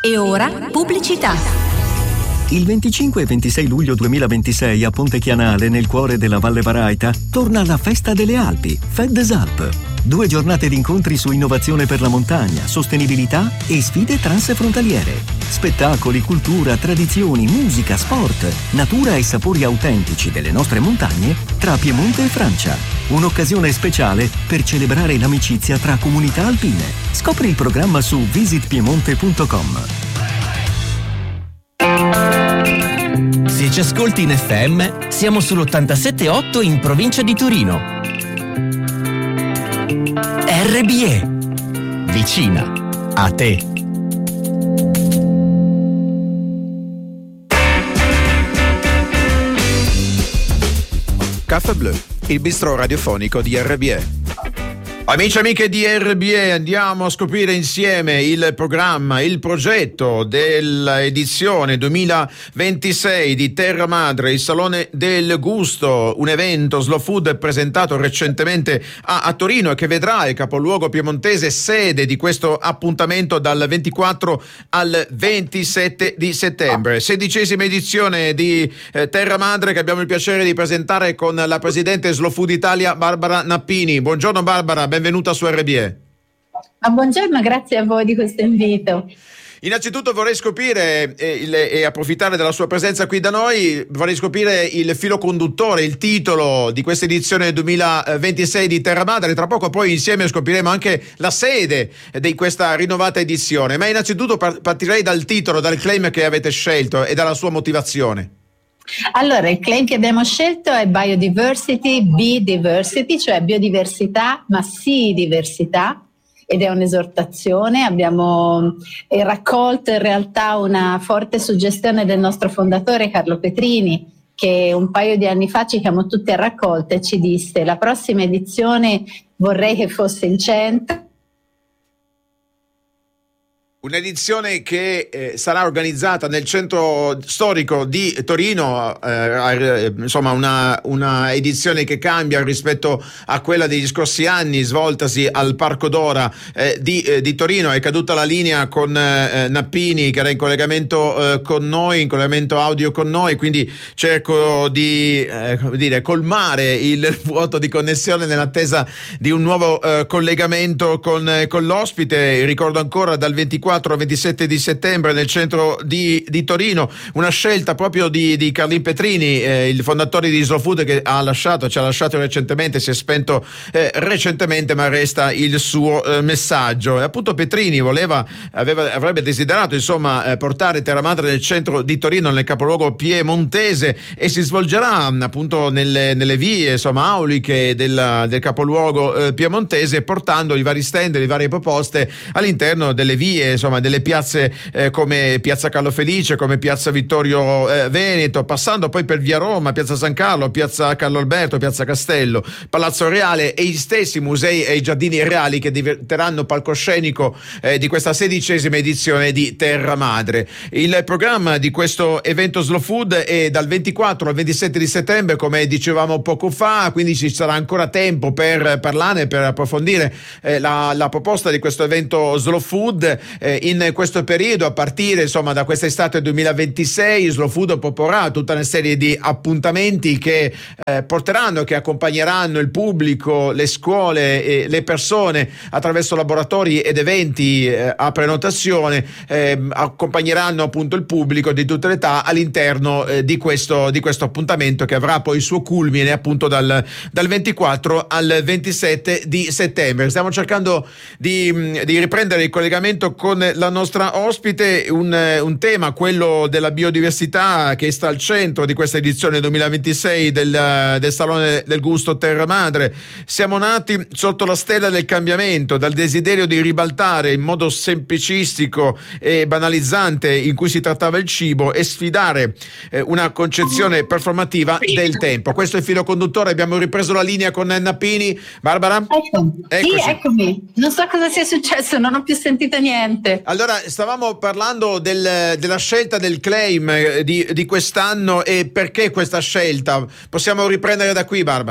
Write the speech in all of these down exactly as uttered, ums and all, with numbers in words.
E ora pubblicità. Il venticinque e ventisei luglio duemilaventisei a Ponte Chianale, nel cuore della Valle Varaita, torna la Festa delle Alpi, FedEsalp. Due giornate di incontri su innovazione per la montagna, sostenibilità e sfide transfrontaliere. Spettacoli, cultura, tradizioni, musica, sport, natura e sapori autentici delle nostre montagne tra Piemonte e Francia. Un'occasione speciale per celebrare l'amicizia tra comunità alpine. Scopri il programma su visit piemonte punto com. Se ci ascolti in F M, siamo sull'ottantasette virgola otto in provincia di Torino. R B E, vicina a te. Caffè Bleu, il bistrò radiofonico di R B E. Amici e amiche di R B E, andiamo a scoprire insieme il programma, il progetto dell'edizione duemilaventisei di Terra Madre, il Salone del Gusto, un evento slow food presentato recentemente a, a Torino e che vedrà il capoluogo piemontese sede di questo appuntamento dal ventiquattro al ventisette di settembre. Sedicesima edizione di eh, Terra Madre, che abbiamo il piacere di presentare con la presidente Slow Food Italia Barbara Nappini. Buongiorno Barbara, benvenuta su R B E. Ma buongiorno, grazie a voi di questo invito. Innanzitutto vorrei scoprire eh, il, e approfittare della sua presenza qui da noi, vorrei scoprire il filo conduttore, il titolo di questa edizione duemilaventisei di Terra Madre. Tra poco poi insieme scopriremo anche la sede di questa rinnovata edizione, ma innanzitutto partirei dal titolo, dal claim che avete scelto e dalla sua motivazione. Allora, il claim che abbiamo scelto è Biodiversity, Be Diversity, cioè biodiversità, ma sì diversità, ed è un'esortazione. Abbiamo eh, raccolto in realtà una forte suggestione del nostro fondatore Carlo Petrini, che un paio di anni fa ci chiamò tutti a raccolta e ci disse: la prossima edizione vorrei che fosse in centro. Un'edizione che eh, sarà organizzata nel centro storico di Torino, eh, insomma una, una edizione che cambia rispetto a quella degli scorsi anni, svoltasi al Parco Dora eh, di, eh, di Torino. È caduta la linea con eh, Nappini, che era in collegamento eh, con noi, in collegamento audio con noi, quindi cerco di eh, come dire, colmare il vuoto di connessione nell'attesa di un nuovo eh, collegamento con, eh, con l'ospite. Ricordo ancora, dal ventiquattro al ventisette di settembre nel centro di, di Torino, una scelta proprio di, di Carlin Petrini, eh, il fondatore di Slow Food, che ha lasciato, ci ha lasciato recentemente, si è spento eh, recentemente, ma resta il suo eh, messaggio. E appunto Petrini voleva, aveva, avrebbe desiderato insomma eh, portare Terra Madre nel centro di Torino, nel capoluogo piemontese, e si svolgerà appunto nelle, nelle vie insomma auliche del, del capoluogo eh, piemontese, portando i vari stand, le varie proposte all'interno delle vie, insomma delle piazze eh, come Piazza Carlo Felice, come Piazza Vittorio eh, Veneto, passando poi per Via Roma, Piazza San Carlo, Piazza Carlo Alberto, Piazza Castello, Palazzo Reale e gli stessi musei e i giardini reali che diventeranno palcoscenico eh, di questa sedicesima edizione di Terra Madre. Il programma di questo evento Slow Food è dal ventiquattro al ventisette di settembre, come dicevamo poco fa, quindi ci sarà ancora tempo per parlarne, per approfondire eh, la, la proposta di questo evento Slow Food. Eh, in questo periodo, a partire insomma da quest'estate duemilaventisei, Slow Food proporrà tutta una serie di appuntamenti che eh, porteranno, che accompagneranno il pubblico, le scuole e le persone attraverso laboratori ed eventi eh, a prenotazione, eh, accompagneranno appunto il pubblico di tutte le età all'interno eh, di questo di questo appuntamento, che avrà poi il suo culmine appunto dal, dal ventiquattro al ventisette di settembre. Stiamo cercando di, di riprendere il collegamento con la nostra ospite, un, un tema, quello della biodiversità, che sta al centro di questa edizione duemilaventisei del, del Salone del Gusto Terra Madre. Siamo nati sotto la stella del cambiamento, dal desiderio di ribaltare in modo semplicistico e banalizzante in cui si trattava il cibo e sfidare eh, una concezione performativa del tempo. Questo è il filo conduttore. Abbiamo ripreso la linea con Nappini. Barbara? Ecco. Sì, eccomi. Non so cosa sia successo, non ho più sentito niente. Allora, stavamo parlando del, della scelta del claim di, di quest'anno, e perché questa scelta. Possiamo riprendere da qui, Barbara?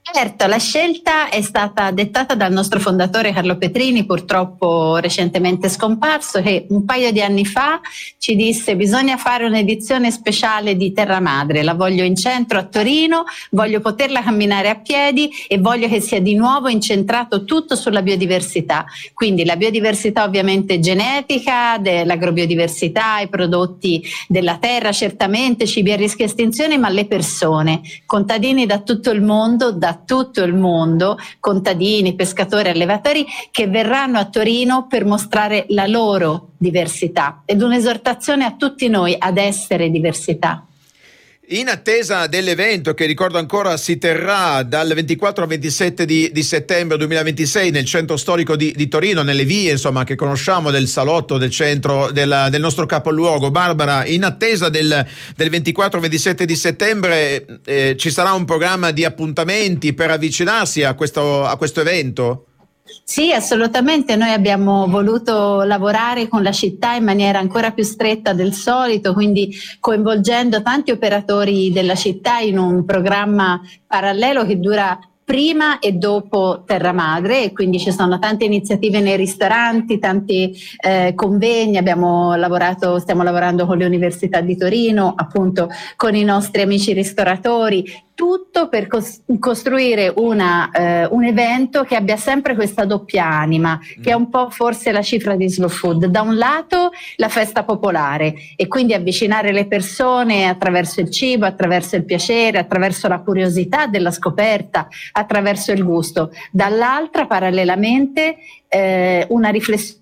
Certo, la scelta è stata dettata dal nostro fondatore Carlo Petrini, purtroppo recentemente scomparso, che un paio di anni fa ci disse: bisogna fare un'edizione speciale di Terra Madre, la voglio in centro a Torino, voglio poterla camminare a piedi e voglio che sia di nuovo incentrato tutto sulla biodiversità. Quindi la biodiversità ovviamente genetica, dell'agrobiodiversità, i prodotti della terra, certamente cibi a rischio estinzione, ma le persone, contadini da tutto il mondo, da tutto il mondo, contadini, pescatori, allevatori, che verranno a Torino per mostrare la loro diversità ed un'esortazione a tutti noi ad essere diversità. In attesa dell'evento, che ricordo ancora si terrà dal ventiquattro al ventisette di, di settembre duemilaventisei nel centro storico di, di Torino, nelle vie insomma che conosciamo del salotto del centro della, del nostro capoluogo, Barbara, in attesa del, del ventiquattro ventisette di settembre eh, ci sarà un programma di appuntamenti per avvicinarsi a questo, a questo evento? Sì, assolutamente. Noi abbiamo voluto lavorare con la città in maniera ancora più stretta del solito, quindi coinvolgendo tanti operatori della città in un programma parallelo che dura prima e dopo Terra Madre, e quindi ci sono tante iniziative nei ristoranti, tanti eh, convegni. Abbiamo lavorato, stiamo lavorando con le università di Torino, appunto con i nostri amici ristoratori, tutto per cos- costruire una, eh, un evento che abbia sempre questa doppia anima, che è un po' forse la cifra di Slow Food. Da un lato la festa popolare, e quindi avvicinare le persone attraverso il cibo, attraverso il piacere, attraverso la curiosità della scoperta, attraverso il gusto. Dall'altra, parallelamente, eh, una riflessione.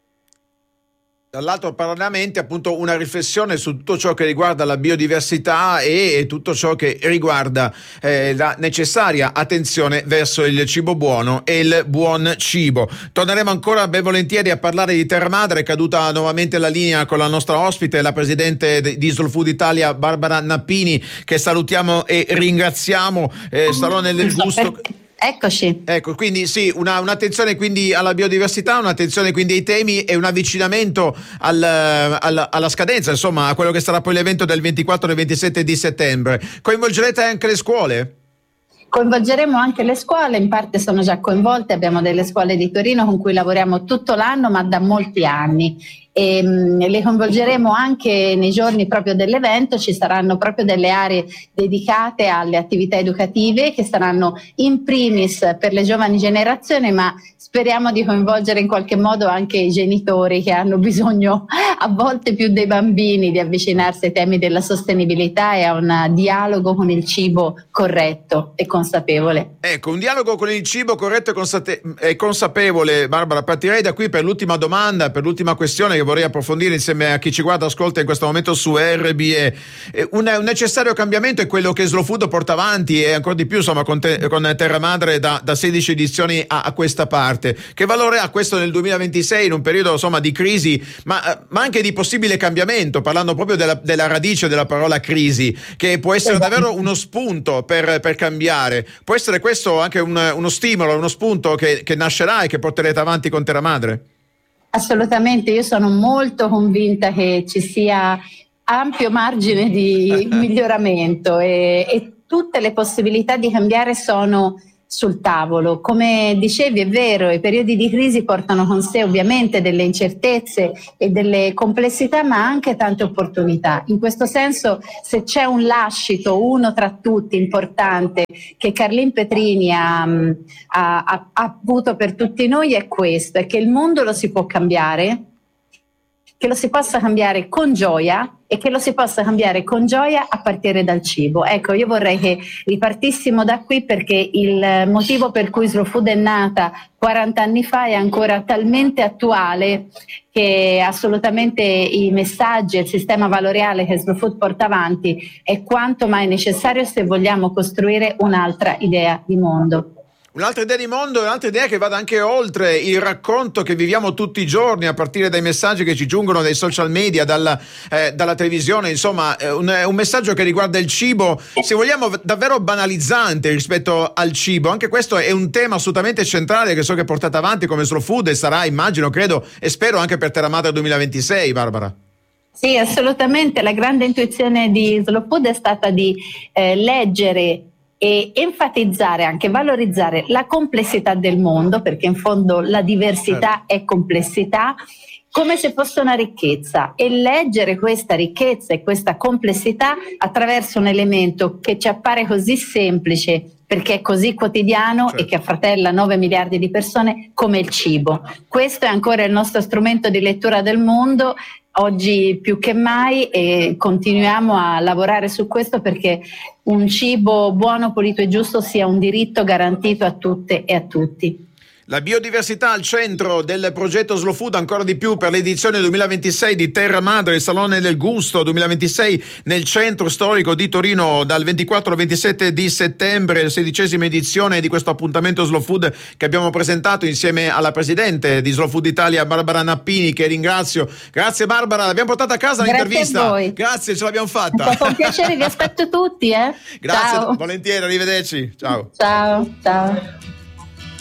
Dall'altro parallelamente appunto una riflessione su tutto ciò che riguarda la biodiversità e, e tutto ciò che riguarda eh, la necessaria attenzione verso il cibo buono e il buon cibo. Torneremo ancora ben volentieri a parlare di Terra Madre. È caduta nuovamente la linea con la nostra ospite, la presidente di Slow Food Italia, Barbara Nappini, che salutiamo e ringraziamo. Eh, sarò nel gusto... Eccoci. Ecco, quindi sì, una, un'attenzione quindi alla biodiversità, un'attenzione quindi ai temi e un avvicinamento al, al, alla scadenza, insomma, a quello che sarà poi l'evento del ventiquattro e ventisette di settembre. Coinvolgerete anche le scuole? Coinvolgeremo anche le scuole, in parte sono già coinvolte, abbiamo delle scuole di Torino con cui lavoriamo tutto l'anno, ma da molti anni. E, mh, le coinvolgeremo anche nei giorni proprio dell'evento. Ci saranno proprio delle aree dedicate alle attività educative, che saranno in primis per le giovani generazioni, ma speriamo di coinvolgere in qualche modo anche i genitori, che hanno bisogno a volte più dei bambini di avvicinarsi ai temi della sostenibilità e a un dialogo con il cibo corretto e consapevole. Ecco, un dialogo con il cibo corretto e, consate- e consapevole. Barbara, partirei da qui per l'ultima domanda, per l'ultima questione che vorrei approfondire insieme a chi ci guarda, ascolta in questo momento su R B E. Un, un necessario cambiamento è quello che Slow Food porta avanti, e ancora di più insomma con, te, con Terra Madre da, da sedici edizioni a, a questa parte. Che valore ha questo nel duemilaventisei, in un periodo insomma di crisi, ma, ma anche di possibile cambiamento, parlando proprio della, della radice della parola crisi, che può essere davvero uno spunto per, per cambiare. Può essere questo anche un, uno stimolo, uno spunto che, che nascerà e che porterete avanti con Terra Madre? Assolutamente, io sono molto convinta che ci sia ampio margine di miglioramento e, e tutte le possibilità di cambiare sono sul tavolo. Come dicevi, è vero, i periodi di crisi portano con sé ovviamente delle incertezze e delle complessità, ma anche tante opportunità. In questo senso, se c'è un lascito, uno tra tutti importante, che Carlin Petrini ha, ha, ha avuto per tutti noi, è questo: è che il mondo lo si può cambiare, che lo si possa cambiare con gioia e che lo si possa cambiare con gioia a partire dal cibo. Ecco, io vorrei che ripartissimo da qui, perché il motivo per cui Slow Food è nata quaranta anni fa è ancora talmente attuale che assolutamente i messaggi e il sistema valoriale che Slow Food porta avanti è quanto mai necessario se vogliamo costruire un'altra idea di mondo. Un'altra idea di mondo, un'altra idea che vada anche oltre il racconto che viviamo tutti i giorni, a partire dai messaggi che ci giungono dai social media, dalla, eh, dalla televisione, insomma un, un messaggio che riguarda il cibo, se vogliamo davvero banalizzante rispetto al cibo. Anche questo è un tema assolutamente centrale che so che portate avanti come Slow Food, e sarà, immagino, credo e spero anche per Terra Madre duemilaventisei, Barbara. Sì, assolutamente. La grande intuizione di Slow Food è stata di eh, leggere e enfatizzare, anche valorizzare la complessità del mondo, perché in fondo la diversità è complessità, come se fosse una ricchezza, e leggere questa ricchezza e questa complessità attraverso un elemento che ci appare così semplice perché è così quotidiano, certo, e che affratella nove miliardi di persone, come il cibo. Questo è ancora il nostro strumento di lettura del mondo oggi più che mai, e continuiamo a lavorare su questo perché un cibo buono, pulito e giusto sia un diritto garantito a tutte e a tutti. La biodiversità al centro del progetto Slow Food, ancora di più per l'edizione duemilaventisei di Terra Madre, il Salone del Gusto duemilaventisei nel centro storico di Torino dal ventiquattro al ventisette di settembre, sedicesima edizione di questo appuntamento Slow Food che abbiamo presentato insieme alla presidente di Slow Food Italia, Barbara Nappini, che ringrazio. Grazie Barbara, l'abbiamo portata a casa l'intervista. Grazie a voi. Grazie, ce l'abbiamo fatta. È stato un piacere, vi aspetto tutti. Eh? Grazie, ciao. volentieri, arrivederci. Ciao. Ciao, ciao.